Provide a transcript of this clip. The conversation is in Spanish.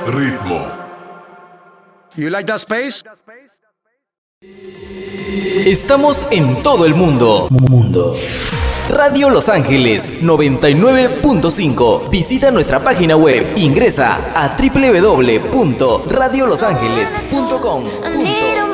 ritmo. You like that space? Estamos en todo el mundo. Radio Los Ángeles 99.5. Visita nuestra página web. Ingresa a www.radiolosangeles.com.